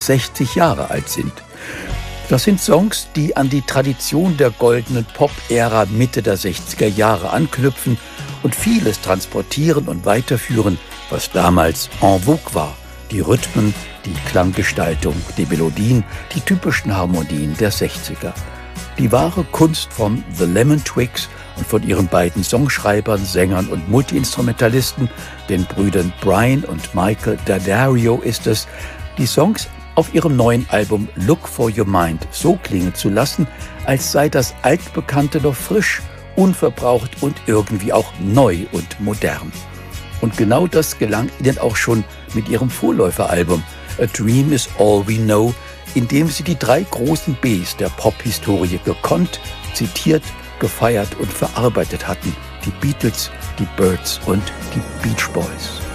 60 Jahre alt sind. Das sind Songs, die an die Tradition der goldenen Pop-Ära Mitte der 60er Jahre anknüpfen und vieles transportieren und weiterführen, was damals en vogue war. Die Rhythmen, die Klanggestaltung, die Melodien, die typischen Harmonien der 60er. Die wahre Kunst von The Lemon Twigs und von ihren beiden Songschreibern, Sängern und Multiinstrumentalisten, den Brüdern Brian und Michael D'Addario, ist es, die Songs auf ihrem neuen Album Look for Your Mind so klingen zu lassen, als sei das Altbekannte noch frisch, unverbraucht und irgendwie auch neu und modern. Und genau das gelang ihnen auch schon mit ihrem Vorläuferalbum A Dream Is All We Know, in dem sie die 3 großen Bs der Pop-Historie gekonnt, zitiert, gefeiert und verarbeitet hatten: die Beatles, die Byrds und die Beach Boys.